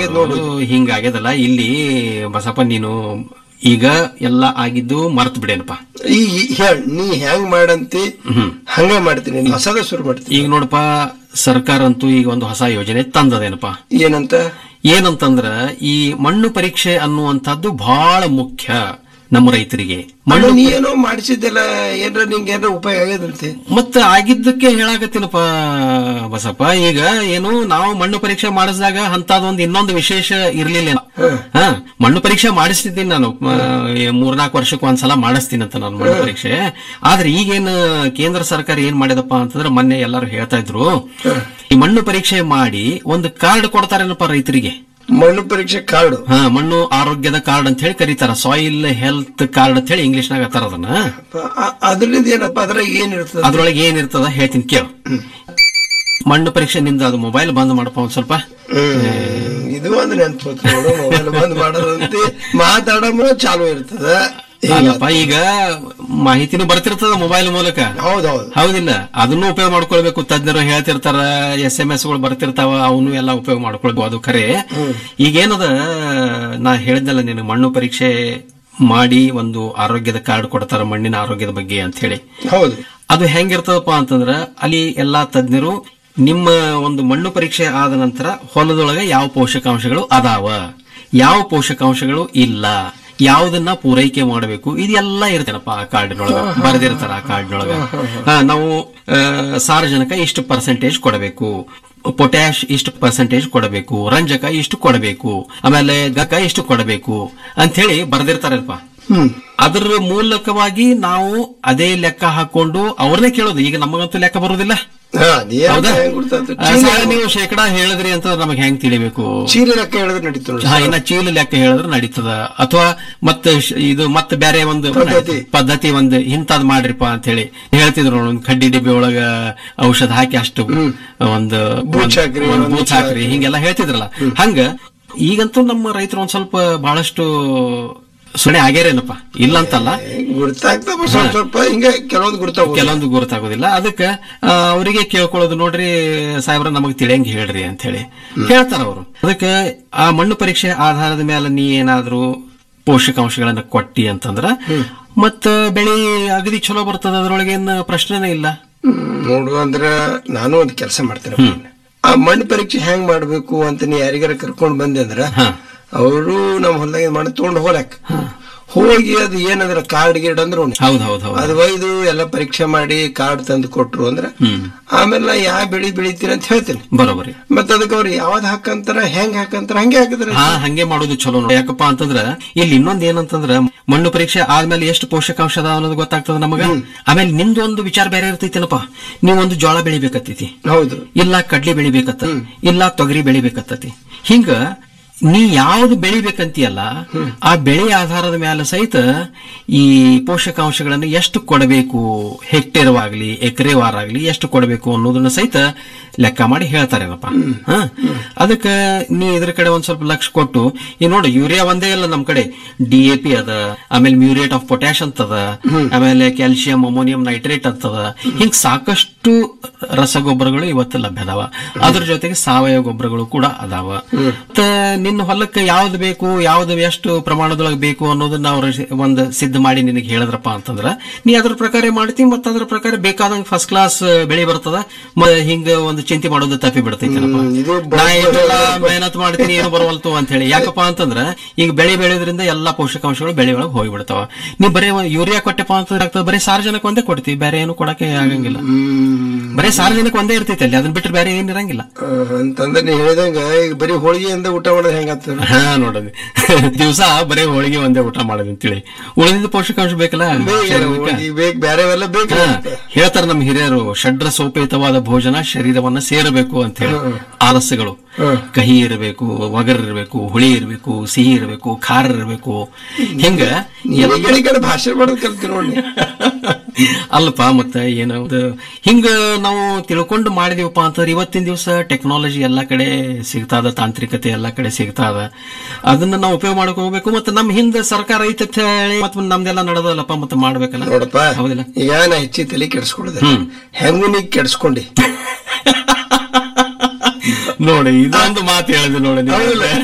ಹಿಂಗಾಗ್ಯದ ನೋಡು. ಹಿಂಗಾಗ್ಯದಲ್ಲ ಇಲ್ಲಿ ಬಸಪ್ಪ, ನೀನು ಈಗ ಎಲ್ಲ ಆಗಿದ್ದು ಮರ್ತ್ ಬಿಡೇನಪ್ಪ. ನೀ ಹೆಂಗ್ ಮಾಡಂತಿ ಹಂಗ ಮಾಡ್ತೀನಿ, ಹೊಸದ ಶುರು ಮಾಡ್ತೀನಿ. ಈಗ ನೋಡಪ್ಪ, ಸರ್ಕಾರ ಅಂತೂ ಈಗ ಒಂದು ಹೊಸ ಯೋಜನೆ ತಂದದೇನಪ್ಪ. ಏನಂತಂದ್ರ ಈ ಮಣ್ಣು ಪರೀಕ್ಷೆ ಅನ್ನುವಂಥದ್ದು ಬಹಳ ಮುಖ್ಯ ನಮ್ಮ ರೈತರಿಗೆ. ನೀ ಏನೋ ಮಾಡಿಸಿದ್ದೆಲ್ಲ ಏನ್ರ ನಿಂಗೆ ಏನ್ರ ಉಪಯೋಗ ಆಗ್ಯದಂತೆ. ಮತ್ತೆ ಆಗಿದ್ದಕ್ಕೆ ಹೇಳಾಕತ್ತೀನಪ್ಪ ಬಸಪ್ಪ. ಈಗ ಏನು ನಾವು ಮಣ್ಣು ಪರೀಕ್ಷೆ ಮಾಡಿಸಿದಾಗ ಅಂತದೊಂದು ಇನ್ನೊಂದು ವಿಶೇಷ ಇರ್ಲಿಲ್ಲ. ಮಣ್ಣು ಪರೀಕ್ಷೆ ಮಾಡಿಸ್ತಿದ್ದೀನಿ ನಾನು, 3-4 ವರ್ಷಕ್ಕೆ ಒಂದ್ಸಲ ಮಾಡಿಸ್ತೀನಿ ಅಂತ ನಾನು ಮಣ್ಣು ಪರೀಕ್ಷೆ. ಆದ್ರೆ ಈಗೇನು ಕೇಂದ್ರ ಸರ್ಕಾರ ಏನ್ ಮಾಡಿದಪ್ಪ ಅಂತಂದ್ರೆ, ಮೊನ್ನೆ ಎಲ್ಲರೂ ಹೇಳ್ತಾ ಇದ್ರು, ಈ ಮಣ್ಣು ಪರೀಕ್ಷೆ ಮಾಡಿ ಒಂದು ಕಾರ್ಡ್ ಕೊಡ್ತಾರೇನಪ್ಪ ರೈತರಿಗೆ. ಮಣ್ಣು ಪರೀಕ್ಷೆ ಕಾರ್ಡ್, ಮಣ್ಣು ಆರೋಗ್ಯದ ಕಾರ್ಡ್ ಅಂತ ಹೇಳಿ ಕರೀತಾರ. ಸಾಯಿಲ್ ಹೆಲ್ತ್ ಕಾರ್ಡ್ ಅಂತ ಹೇಳಿ ಇಂಗ್ಲಿಷ್ ನಾಗ ಅಂತಾರ ಅದನ್ನ. ಅದ್ರದ್ದು ಏನಪ್ಪ, ಅದ್ರೊಳಗೆ ಏನಿರ್ತದ ಹೇಳ್ತೀನಿ ಕೇಳು. ಮಣ್ಣು ಪರೀಕ್ಷೆ ನಿಂದ ಅದು ಮೊಬೈಲ್ ಬಂದ್ ಮಾಡಪ್ಪ ಒಂದ್ ಸ್ವಲ್ಪ. ಇದು ಒಂದು ನೆನಪು, ಮೊಬೈಲ್ ಬಂದ್ ಮಾಡೋದಂತೆ ಮಾತಾಡೋ ಚಾಲು ಇರ್ತದ. ಅಲ್ಲಪ್ಪ, ಈಗ ಮಾಹಿತಿನೂ ಬರ್ತಿರ್ತದ ಮೊಬೈಲ್ ಮೂಲಕ. ಹೌದಿಲ್ಲ? ಅದನ್ನು ಉಪಯೋಗ ಮಾಡ್ಕೊಳ್ಬೇಕು. ತಜ್ಞರು ಹೇಳ್ತಿರ್ತಾರ, SMS ಗಳು ಬರ್ತಿರ್ತಾವ, ಅವನು ಎಲ್ಲ ಉಪಯೋಗ ಮಾಡ್ಕೊಳ್ಬೇಕು. ಅದು ಖರೆ. ಈಗೇನದ, ನಾ ಹೇಳಿದ್ನಲ್ಲ ನೀನು, ಮಣ್ಣು ಪರೀಕ್ಷೆ ಮಾಡಿ ಒಂದು ಆರೋಗ್ಯದ ಕಾರ್ಡ್ ಕೊಡ್ತಾರ ಮಣ್ಣಿನ ಆರೋಗ್ಯದ ಬಗ್ಗೆ ಅಂತ ಹೇಳಿ. ಅದು ಹೆಂಗಿರ್ತದಪ್ಪ ಅಂತಂದ್ರ, ಅಲ್ಲಿ ಎಲ್ಲಾ ತಜ್ಞರು ನಿಮ್ಮ ಒಂದು ಮಣ್ಣು ಪರೀಕ್ಷೆ ಆದ ನಂತರ ಹೊಲದೊಳಗೆ ಯಾವ ಪೋಷಕಾಂಶಗಳು ಅದಾವ, ಯಾವ ಪೋಷಕಾಂಶಗಳು ಇಲ್ಲ, ಯಾವುದನ್ನ ಪೂರೈಕೆ ಮಾಡಬೇಕು, ಇದೆಲ್ಲ ಇರ್ತೇನಪ್ಪ ಆ ಕಾರ್ಡಿನೊಳಗ ಬರೆದಿರ್ತಾರ. ಆ ಕಾರ್ಡಿನೊಳಗ ನಾವು ಸಾರಜನಕ ಇಷ್ಟು % ಕೊಡಬೇಕು, ಪೊಟ್ಯಾಶ್ ಇಷ್ಟು % ಕೊಡಬೇಕು, ರಂಜಕ ಇಷ್ಟು ಕೊಡಬೇಕು, ಆಮೇಲೆ ಗಕ ಇಷ್ಟು ಕೊಡಬೇಕು ಅಂತ ಹೇಳಿ ಬರೆದಿರ್ತಾರಪ್ಪ. ಅದರ ಮೂಲಕವಾಗಿ ನಾವು ಅದೇ ಲೆಕ್ಕ ಹಾಕೊಂಡು ಅವ್ರನ್ನೇ ಕೇಳೋದು. ಈಗ ನಮಗಂತೂ ಲೆಕ್ಕ ಬರುದಿಲ್ಲ. ನೀವು ಶೇಕಡಾ ಹೇಳಿದ್ರಿ ಅಂತ ನಮಗೆ ಹೆಂಗ್ ತಿಳಿಬೇಕು? ಚೀಲ ಲೆಕ್ಕ ಹೇಳಿದ್ರೆ ನಡೀತದ. ಇನ್ನ ಚೀಲ ಲೆಕ್ಕ ಹೇಳಿದ್ರೆ ನಡೀತದ. ಅಥವಾ ಮತ್ತೆ ಬೇರೆ ಒಂದು ಪದ್ಧತಿ ಒಂದು ಇಂತದ್ ಮಾಡ್ರಿಪಾ ಅಂತ ಹೇಳಿ ಹೇಳ್ತಿದ್ರು. ಒಂದು ಕಡ್ಡಿ ಡಬ್ಬಿ ಒಳಗ ಔಷಧ ಹಾಕಿ ಅಷ್ಟು ಒಂದು ಬೂಚ್ ಹಾಕ್ರಿ ಹಿಂಗೆಲ್ಲ ಹೇಳ್ತಿದ್ರಲ್ಲ. ಹಂಗ ಈಗಂತೂ ನಮ್ಮ ರೈತರು ಒಂದ್ ಸ್ವಲ್ಪ ಬಹಳಷ್ಟು ಸುಣೆ ಆಗ್ಯಾರೇನಪ್ಪ, ಇಲ್ಲ ಅಂತಲ್ಲ, ಕೆಲವೊಂದು ಗುರುತಾಗೋದಿಲ್ಲ. ಅದಕ್ಕೆ ಅವರಿಗೆ ಕೇಳ್ಕೊಳ್ಳೋದು, ನೋಡ್ರಿ ಸಾಹೇಬ್ರ ನಮಗ್ ತಿಳಿಯಂಗ್ ಹೇಳ್ರಿ ಅಂತ ಹೇಳಿ ಹೇಳ್ತಾರ ಅವರು. ಅದಕ್ಕೆ ಆ ಮಣ್ಣು ಪರೀಕ್ಷೆ ಆಧಾರದ ಮೇಲೆ ನೀ ಏನಾದ್ರೂ ಪೋಷಕಾಂಶಗಳನ್ನ ಕೊಟ್ಟಿ ಅಂತಂದ್ರ ಮತ್ತ ಬೆಳೆ ಅಗದಿ ಚಲೋ ಬರ್ತದ. ಅದ್ರೊಳಗೇನ್ ಪ್ರಶ್ನೆನೇ ಇಲ್ಲ. ನೋಡು, ಅಂದ್ರ ನಾನು ಒಂದ್ ಕೆಲಸ ಮಾಡ್ತೇನೆ. ಆ ಮಣ್ಣು ಪರೀಕ್ಷೆ ಹೆಂಗ್ ಮಾಡ್ಬೇಕು ಅಂತ ನೀ ಯಾರಿಗಾರ ಕರ್ಕೊಂಡ್ ಬಂದೆ ಅಂದ್ರ ಅವರು ನಮ್ಮ ಹೊಲದಾಗ ಮಾಡಿ ತಗೊಂಡು ಹೋಗಿ ಅದು ಏನಂದ್ರ ಕಾರ್ಡ್ ಗೀಡ್ ಅಂದ್ರೆ ಅದು ಒಯ್ದು ಎಲ್ಲ ಪರೀಕ್ಷೆ ಮಾಡಿ ಕಾರ್ಡ್ ತಂದು ಕೊಟ್ರು ಅಂದ್ರ ಆಮೇಲೆ ಯಾವ ಬೆಳಿ ಬೆಳಿತೀರ ಅಂತ ಹೇಳ್ತೀನಿ. ಬರೋಬರಿ. ಮತ್ತ ಅದಕ್ಕೆ ಅವ್ರು ಯಾವ್ದು ಹಾಕಂತಾರ ಹೆಂಗ್ ಹಾಕಂತಾರ ಹಂಗೆ ಹಾಕಿದ್ರೆ ಹಂಗೆ ಮಾಡೋದು ಚಲೋ. ಯಾಕಪ್ಪ ಅಂತಂದ್ರ ಇಲ್ಲಿ ಇನ್ನೊಂದ್ ಏನಂತಂದ್ರ, ಮಣ್ಣು ಪರೀಕ್ಷೆ ಆದ್ಮೇಲೆ ಎಷ್ಟು ಪೋಷಕಾಂಶ ಅದ ಅನ್ನೋದು ಗೊತ್ತಾಗ್ತದ ನಮಗ. ಆಮೇಲೆ ನಿಮ್ದು ಒಂದು ವಿಚಾರ ಬೇರೆ ಇರ್ತೈತೇನಪ್ಪ. ನೀವೊಂದು ಜೋಳ ಬೆಳಿಬೇಕತ್ತೈತಿ, ಹೌದು, ಇಲ್ಲ ಕಡ್ಲಿ ಬೆಳಿಬೇಕತ್ತ, ಇಲ್ಲ ತೊಗರಿ ಬೆಳಿಬೇಕತ್ತತಿ. ಹಿಂಗ ನೀ ಯಾವ್ದು ಬೆಳಿಬೇಕಂತೀಯಲ್ಲ ಆ ಬೆಳೆ ಆಧಾರದ ಮೇಲೆ ಸಹಿತ ಈ ಪೋಷಕಾಂಶಗಳನ್ನು ಎಷ್ಟು ಕೊಡಬೇಕು, ಹೆಕ್ಟೇರ್ವಾಗ್ಲಿ ಎಕರೆವಾರಾಗ್ಲಿ ಎಷ್ಟು ಕೊಡಬೇಕು ಅನ್ನೋದನ್ನ ಸಹಿತ ಲೆಕ್ಕ ಮಾಡಿ ಹೇಳ್ತಾರೇನಪ್ಪ. ಅದಕ್ಕೆ ನೀ ಇದ್ರ ಕಡೆ ಒಂದ್ ಸ್ವಲ್ಪ ಲಕ್ಷ ಕೊಟ್ಟು, ಈ ನೋಡಿ ಯೂರಿಯಾ ಒಂದೇ ಇಲ್ಲ ನಮ್ ಕಡೆ, DAP ಅದ, ಆಮೇಲೆ ಮ್ಯೂರೇಟ್ ಆಫ್ ಪೊಟ್ಯಾಶ್ ಅಂತದ, ಆಮೇಲೆ ಕ್ಯಾಲ್ಸಿಯಂ ಅಮೋನಿಯಂ ನೈಟ್ರೇಟ್ ಅಂತದ. ಹಿಂಗ್ ಸಾಕಷ್ಟು ರಸಗೊಬ್ಬರಗಳು ಇವತ್ತು ಲಭ್ಯ ಅದಾವ. ಅದ್ರ ಜೊತೆಗೆ ಸಾವಯವ ಗೊಬ್ಬರಗಳು ಕೂಡ ಅದಾವ. ನಿನ್ನ ಹೊಲಕ್ಕೆ ಯಾವ್ದು ಬೇಕು, ಯಾವ್ದು ಎಷ್ಟು ಪ್ರಮಾಣದೊಳಗೆ ಬೇಕು ಅನ್ನೋದನ್ನ ಅವ್ರು ಒಂದು ಸಿದ್ಧ ಮಾಡಿ ನಿನಗೆ ಹೇಳಿದ್ರಪ್ಪ ಅಂತಂದ್ರ ನೀ ಅದ್ರ ಪ್ರಕಾರ ಮಾಡ್ತೀನಿ. ಮತ್ತ ಅದ್ರ ಪ್ರಕಾರ ಬೇಕಾದಂಗ ಫಸ್ಟ್ ಕ್ಲಾಸ್ ಬೆಳೆ ಬರ್ತದ. ಹಿಂಗ ಒಂದು ಚಿಂತೆ ಮಾಡೋದು ತಪ್ಪಿ ಬಿಡ್ತೈತೇನಪ್ಪ. ನಾ ಏನೆಲ್ಲ ಮೆಹನತ್ ಮಾಡ್ತೀನಿ ಏನು ಬರವಲ್ತು ಅಂತ ಹೇಳಿ. ಯಾಕಪ್ಪ ಅಂತಂದ್ರ ಈಗ ಬೆಳೆ ಬೆಳೆಯೋದ್ರಿಂದ ಎಲ್ಲಾ ಪೋಷಕಾಂಶಗಳು ಬೆಳೆ ಒಳಗೆ ಹೋಗಿಬಿಡ್ತಾವ. ನೀ ಬರೀ ಯೂರಿಯಾ ಕೊಟ್ಟೆಪ್ಪ ಅಂತ ಬರೀ ಸಾರ್ವಜನಿಕ ಒಂದೇ ಕೊಡ್ತೀವಿ, ಬೇರೆ ಏನು ಕೊಡಕ್ಕೆ ಆಗಂಗಿಲ್ಲ. ಬರೀ ಸಾರ್ವಜನಿಕ ಒಂದೇ ಇರ್ತೈತಿ ಅಲ್ಲಿ, ಅದನ್ನ ಬಿಟ್ಟರೆ ಬೇರೆ ಏನಿರಂಗಿಲ್ಲ ಅಂತಂದ್ರೆ ನೀ ಹೇಳಿದಂಗ ಈಗ ಬರೀ ಹೋಳಿಗೆಯಿಂದ ಊಟ ಮಾಡೋದು ಹೆಂಗಾಗ್ತದೆ ನೋಡೋದು. ದಿವಸ ಬರೀ ಹೋಳಿಗೆ ಒಂದೇ ಊಟ ಮಾಡೋದು ಅಂತೇಳಿ ಉಳಿದ ಪೋಷಕಾಂಶ ಬೇಕಲ್ಲ, ಬೇರೆವೆಲ್ಲ ಬೇಕು. ಹೇಳ್ತಾರ ನಮ್ಮ ಹಿರಿಯರು, ಷಡ್ರ ಸೋಪೇತವಾದ ಭೋಜನ ಶರೀರವನ್ನ ಸೇರಬೇಕು ಅಂತ ಹೇಳಿ. ಆಲಸ್ಯಗಳು ಕಹಿ ಇರಬೇಕು, ಒಗರ್ ಇರಬೇಕು, ಹುಳಿ ಇರಬೇಕು, ಸಿಹಿ ಇರಬೇಕು, ಖಾರ ಇರಬೇಕು. ಹಿಂಗ ಭಾಷೆ ಮಾಡೋದು ಕಲ್ತಿ ನೋಡಿ. ಅಲ್ಲಪ್ಪ, ಮತ್ತೆ ಏನದು ಹಿಂಗ ನಾವು ತಿಳ್ಕೊಂಡು ಮಾಡಿದೀವಪ್ಪ ಅಂತಂದ್ರೆ ಇವತ್ತಿನ ದಿವಸ ಟೆಕ್ನಾಲಜಿ ಎಲ್ಲಾ ಕಡೆ ಸಿಗ್ತಾದ, ತಾಂತ್ರಿಕತೆ ಎಲ್ಲಾ ಕಡೆ ಸಿಗ್ತಾದ. ಅದನ್ನ ನಾವು ಉಪಯೋಗ ಮಾಡಕ್ ಹೋಗ್ಬೇಕು. ಮತ್ತೆ ನಮ್ ಹಿಂದೆ ಸರ್ಕಾರ ಐತೆ ಹೇಳಿ ಮತ್ತೆ ನಮ್ದೆಲ್ಲ ನಡೆದಲ್ಲಪ್ಪ, ಮತ್ತೆ ಮಾಡ್ಬೇಕಲ್ಲ. ನೋಡಪ್ಪ, ಹೌದಿಲ್ಲ, ಈಗ ನಾ ಹೆಚ್ಚಿ ತಲೆ ಕೆಡಿಸ್ಕೊಳ್ಳೋದು ಹೆಂಗು ನೀ ಕೆಡಿಸ್ಕೊಂಡಿ ನೋಡಿ. ಇದೊಂದು ಮಾತು ಹೇಳಿದೆ ನೋಡಿ.